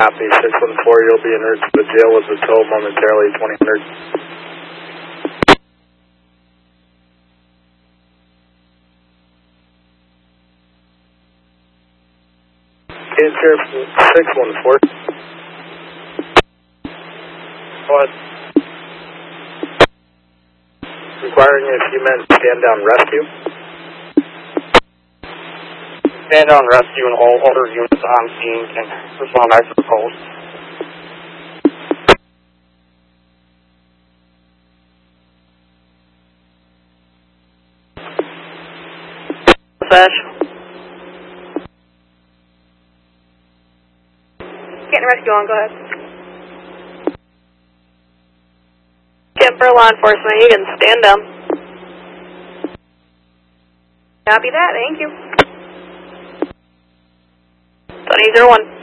Copy, 614, you'll be en route to the jail with the tow momentarily, 2000. Okay, Sheriff 614. Go ahead. Requiring a few men to stand down rescue. Stand down rescue and all other units on scene can respond back to the post. Dispatch. Getting rescue on, go ahead. Kemper, law enforcement, you can stand down. Copy that, thank you. 2001.